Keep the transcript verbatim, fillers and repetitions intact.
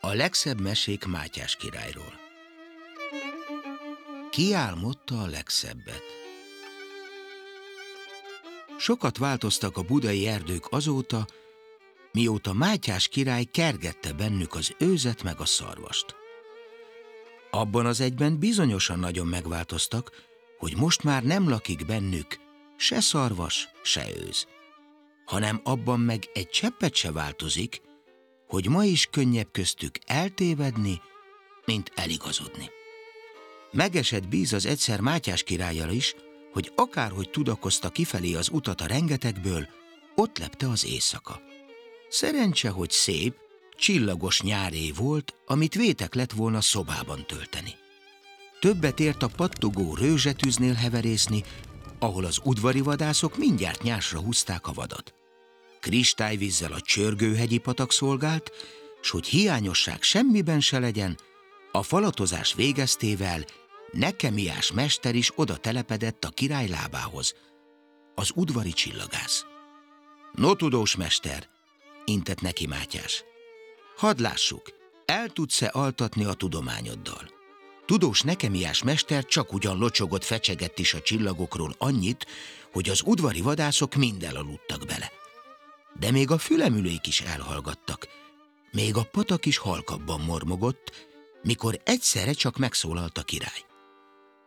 A legszebb mesék Mátyás királyról. Ki álmodta a legszebbet? Sokat változtak a budai erdők azóta, mióta Mátyás király kergette bennük az őzet meg a szarvast. Abban az egyben bizonyosan nagyon megváltoztak, hogy most már nem lakik bennük se szarvas, se őz, hanem abban meg egy cseppet se változik, hogy ma is könnyebb köztük eltévedni, mint eligazodni. Megesett bíz az egyszer Mátyás királlyal is, hogy akárhogy tudakozta kifelé az utat a rengetegből, ott lepte az éjszaka. Szerencse, hogy szép, csillagos nyáré volt, amit vétek lett volna szobában tölteni. Többet ért a pattogó rőzsetűznél heverészni, ahol az udvari vadászok mindjárt nyásra húzták a vadat. Kristályvízzel a Csörgőhegyi patak szolgált, s hogy hiányosság semmiben se legyen, a falatozás végeztével Nekemiás mester is oda telepedett a király lábához, az udvari csillagász. No, tudós mester, intett neki Mátyás, hadd lássuk, el tudsz-e altatni a tudományoddal? Tudós Nekemiás mester csak ugyan locsogott, fecsegett is a csillagokról annyit, hogy az udvari vadászok mind elaludtak bele. De még a fülemülék is elhallgattak, még a patak is halkabban mormogott, mikor egyszerre csak megszólalt a király.